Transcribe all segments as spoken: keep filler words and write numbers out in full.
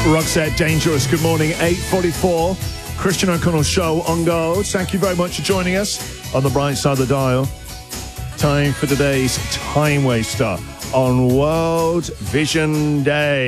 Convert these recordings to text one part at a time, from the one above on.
Roxette, Dangerous. Good morning, eight forty-four. Christian O'Connell Show on Go. Thank you very much for joining us on the bright side of the dial. Time for today's Time Waster on World Vision Day.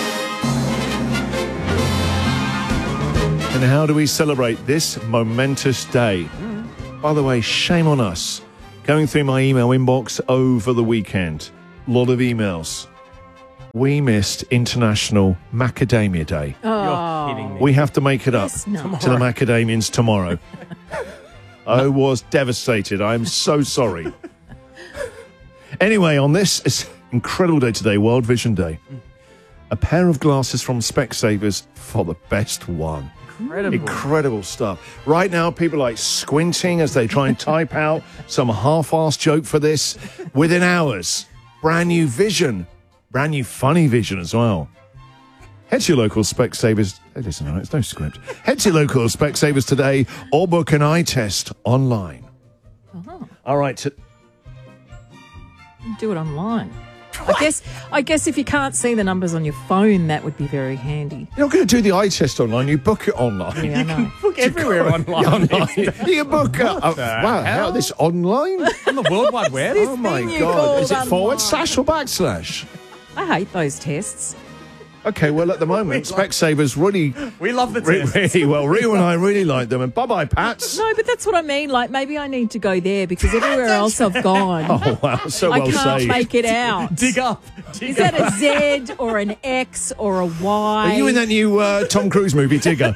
And how do we celebrate this momentous day? By the way, shame on us. Going through my email inbox over the weekend, a lot of emails. We missed International Macadamia Day. Oh. You're kidding me. We have to make it up Yes, to no. the macadamians tomorrow. I was devastated. I'm so sorry. Anyway, on this incredible day today, World Vision Day, a pair of glasses from Specsavers for the best one. Incredible. Incredible stuff. Right now, people are like squinting as they try and type out some half-assed joke for this. Within hours, brand new vision. Brand new funny vision as well. Head to your local Specsavers. Hey, listen, it's no script. Head to your local Specsavers today or book an eye test online. Uh-huh. All right. To- Do it online. I guess I guess if you can't see the numbers on your phone, that would be very handy. You're not going to do the eye test online. You book it online. Yeah, I know. Book everywhere online. Yeah, online. You book it. Uh, wow, how this online? On the World Wide Web? This Oh my thing you God! call Is it forward online. slash or backslash? I hate those tests. Okay, well at the moment, Specsavers really, We love the re- test. really well. Rio and I really like them. And bye bye, Pats. No, but that's what I mean. Like, maybe I need to go there because everywhere else I've gone, Oh wow, so I well can't saved. make it out. Dig up. Dig Is that a Z or an X or a Y? Are you in that new uh, Tom Cruise movie, Tigger?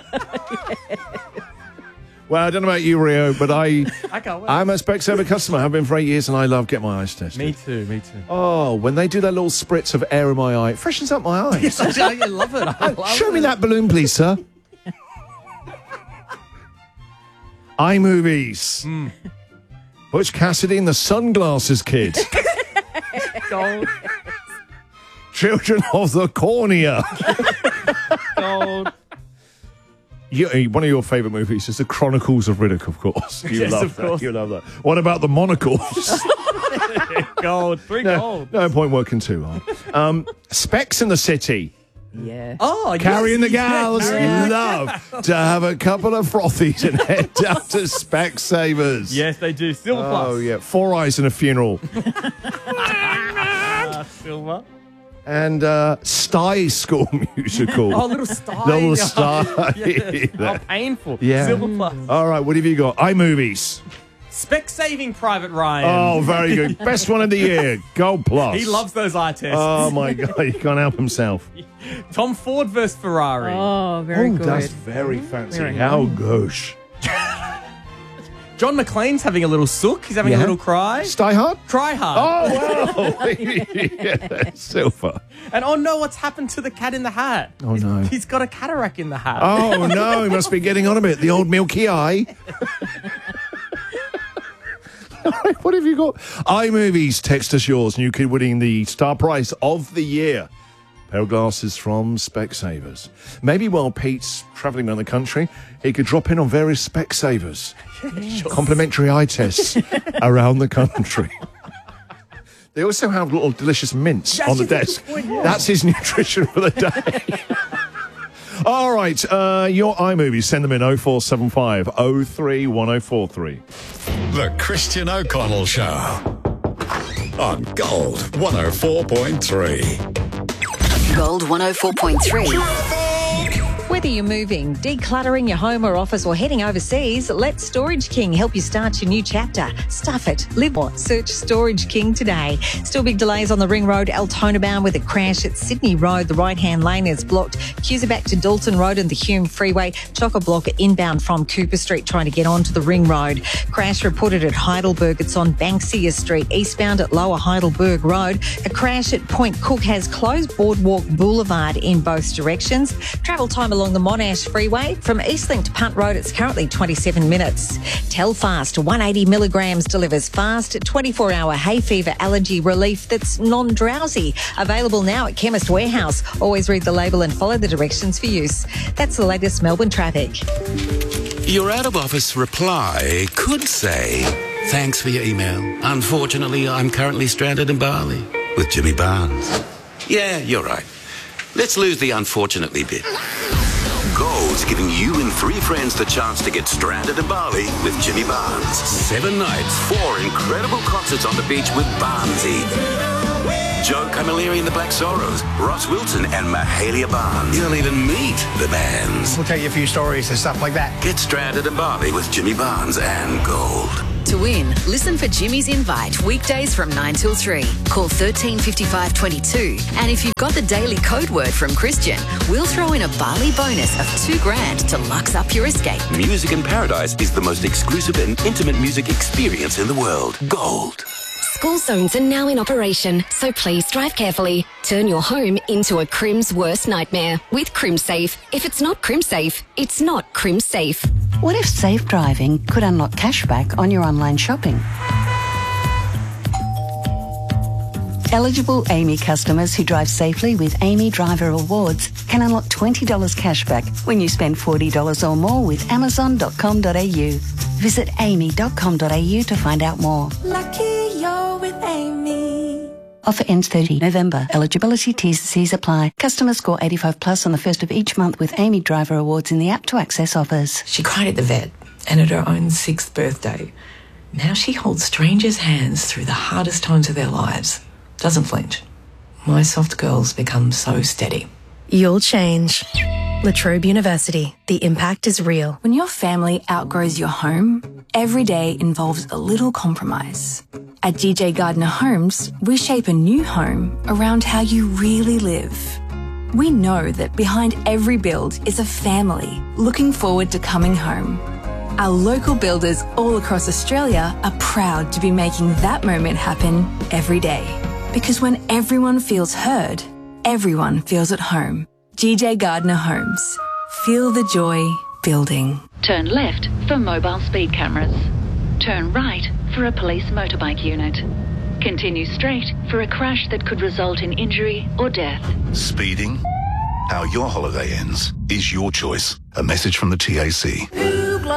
Well, I don't know about you, Rio, but I, I can't wait. I'm a Specsaver customer. I've been for eight years, and I love getting my eyes tested. Me too, me too. Oh, when they do that little spritz of air in my eye, it freshens up my eyes. I love it. I love Show it. me that balloon, please, sir. iMovies. Mm. Butch Cassidy and the Sunglasses Kid. Gold. Children of the Cornea. Gold. You, one of your favourite movies is The Chronicles of Riddick, of course. You Yes, love of that. course. You love that. What about the monocles? Gold. Three no, gold. no point working too hard. Um, Specs in the City. Yeah. Oh, Carrying yes, the gals. yes, carrying- Love to have a couple of frothies and head down to Specsavers. Yes, they do. Silver Oh, plus. yeah. Four Eyes in a Funeral. Uh, silver. And uh, Sty School Musical. Oh, little star. Little Sty. Yes. Oh, painful. Yeah. Silver plus. All right, what have you got? iMovies. Spec saving Private Ryan. Oh, very good. Best one of the year. Gold plus. He loves those eye tests. Oh, my God. He can't help himself. Tom Ford versus Ferrari. Oh, very oh, good. that's very fancy. Very How nice. gosh. John McClane's having a little sook. He's having Yeah. a little cry. Stay hard? Cry hard. Oh, wow. Yeah, silver. And oh no, what's happened to the cat in the hat? Oh, He's- no. He's got a cataract in the hat. Oh, no. He must be getting on a bit. The old milky eye. All right, what have you got? iMovies, text us yours, and you could winning the star prize of the year. Pair of glasses from Specsavers. Maybe while Pete's travelling around the country, he could drop in on various Specsavers. Yes. Complimentary eye tests around the country. They also have little delicious mints That's on the a good desk. point, yeah. That's his nutrition for the day. All right, uh, your iMovies, send them in oh four seven five oh three one oh four three. The Christian O'Connell Show on Gold one oh four point three. Gold one oh four point three. Whether you're moving, decluttering your home or office, or heading overseas, let Storage King help you start your new chapter. Stuff it, live more. Search Storage King today. Still big delays on the Ring Road, Altona bound with a crash at Sydney Road. The right-hand lane is blocked. Queues are back to Dalton Road and the Hume Freeway. Chock-a-block inbound from Cooper Street trying to get onto the Ring Road. Crash reported at Heidelberg. It's on Banksia Street, eastbound at Lower Heidelberg Road. A crash at Point Cook has closed Boardwalk Boulevard in both directions. Travel time along the Monash Freeway. From Eastlink to Punt Road, it's currently twenty-seven minutes. Telfast, one hundred eighty milligrams, delivers fast twenty-four hour hay fever allergy relief that's non-drowsy. Available now at Chemist Warehouse. Always read the label and follow the directions for use. That's the latest Melbourne traffic. Your out-of-office reply could say, thanks for your email. Unfortunately, I'm currently stranded in Bali with Jimmy Barnes. Yeah, you're right. Let's lose the unfortunately bit. Gold's giving you and three friends the chance to get stranded in Bali with Jimmy Barnes. Seven nights, four incredible concerts on the beach with Barnesy. Joe Camilleri and the Black Sorrows, Ross Wilson and Mahalia Barnes. You'll even meet the bands. We'll tell you a few stories and stuff like that. Get stranded in Bali with Jimmy Barnes and Gold. To win, listen for Jimmy's Invite weekdays from nine till three. Call thirteen fifty-five twenty-two. And if you've got the daily code word from Christian, we'll throw in a Bali bonus of two grand to lux up your escape. Music in Paradise is the most exclusive and intimate music experience in the world. Gold. School zones are now in operation, so please drive carefully. Turn your home into a Crim's worst nightmare with CrimSafe. If it's not CrimSafe, it's not CrimSafe. What if safe driving could unlock cashback on your online shopping? Eligible Amy customers who drive safely with Amy Driver Awards can unlock twenty dollars cashback when you spend forty dollars or more with amazon dot com dot a u. Visit amy dot com dot a u to find out more. Lucky you're with Amy. Offer ends thirtieth November. Eligibility T's and C's apply. Customers score eighty-five plus on the first of each month with Amy Driver Awards in the app to access offers. She cried at the vet and at her own sixth birthday. Now she holds strangers' hands through the hardest times of their lives. Doesn't flinch. My soft girls become so steady. You'll change. La Trobe University. The impact is real. When your family outgrows your home, every day involves a little compromise. At G J Gardner Homes, we shape a new home around how you really live. We know that behind every build is a family looking forward to coming home. Our local builders all across Australia are proud to be making that moment happen every day. Because when everyone feels heard, everyone feels at home. G J Gardner Homes. Feel the joy building. Turn left for mobile speed cameras. Turn right for a police motorbike unit. Continue straight for a crash that could result in injury or death. Speeding? How your holiday ends is your choice. A message from the T A C.